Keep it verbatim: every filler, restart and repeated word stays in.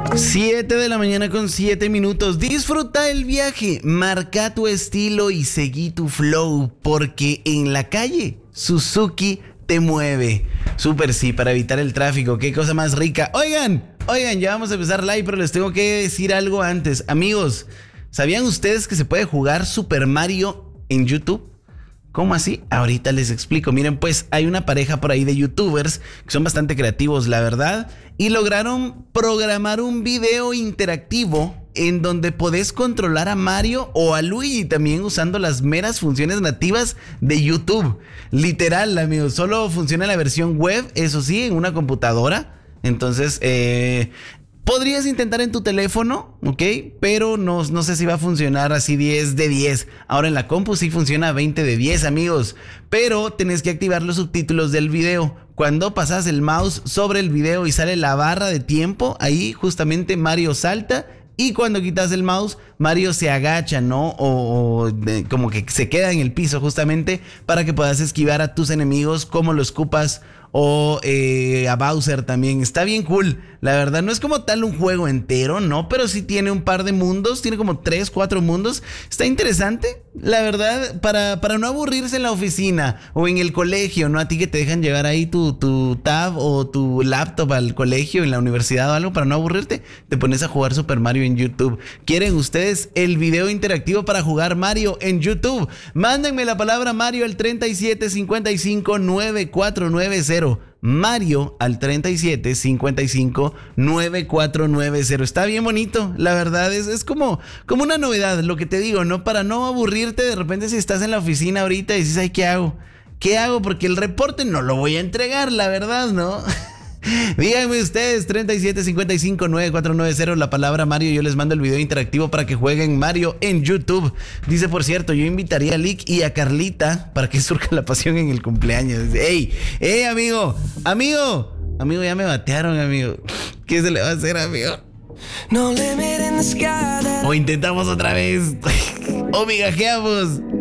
siete de la mañana con siete minutos. Disfruta el viaje, marca tu estilo y seguí tu flow, porque en la calle Suzuki te mueve. Súper sí, para evitar el tráfico. Qué cosa más rica. Oigan, oigan, ya vamos a empezar live, pero les tengo que decir algo antes. Amigos, ¿sabían ustedes que se puede jugar Super Mario en YouTube? ¿Cómo así? Ahorita les explico. Miren, pues hay una pareja por ahí de youtubers que son bastante creativos, la verdad, y lograron programar un video interactivo en donde podés controlar a Mario o a Luigi también usando las meras funciones nativas de YouTube. Literal, amigos, solo funciona en la versión web, eso sí, en una computadora. Entonces, eh... podrías intentar en tu teléfono, ¿ok? Pero no, no sé si va a funcionar así diez de diez. Ahora en la compu sí funciona veinte de diez, amigos. Pero tenés que activar los subtítulos del video. Cuando pasas el mouse sobre el video y sale la barra de tiempo, ahí justamente Mario salta. Y cuando quitas el mouse, Mario se agacha, ¿no? O, o de, como que se queda en el piso justamente para que puedas esquivar a tus enemigos como los Koopas o eh, a Bowser también. Está bien cool, la verdad. No es como tal un juego entero, ¿no? Pero sí tiene un par de mundos, tiene como tres, cuatro mundos. Está interesante, la verdad, para, para no aburrirse en la oficina o en el colegio, ¿no? A ti que te dejan llevar ahí tu, tu tab o tu laptop al colegio, en la universidad o algo, para no aburrirte, te pones a jugar Super Mario en YouTube. ¿Quieren ustedes el video interactivo para jugar Mario en YouTube? Mándenme la palabra Mario al treinta y siete cincuenta y cinco nueve cuatro nueve cero. Mario al treinta y siete cincuenta y cinco nueve cuatro nueve cero. Está bien bonito, la verdad es, es como, como una novedad, lo que te digo, ¿no? Para no aburrirte de repente si estás en la oficina ahorita y dices, ay, ¿qué hago? ¿Qué hago? Porque el reporte no lo voy a entregar, la verdad, ¿no? Díganme ustedes, treinta y siete cincuenta y cinco nueve cuatro nueve cero, la palabra Mario. Yo les mando el video interactivo para que jueguen Mario en YouTube. Dice, por cierto, yo invitaría a Lick y a Carlita para que surja la pasión en el cumpleaños. ¡Ey! ¡Ey, amigo! ¡Amigo! Amigo, ya me batearon, amigo. ¿Qué se le va a hacer, amigo? O intentamos otra vez. O migajeamos.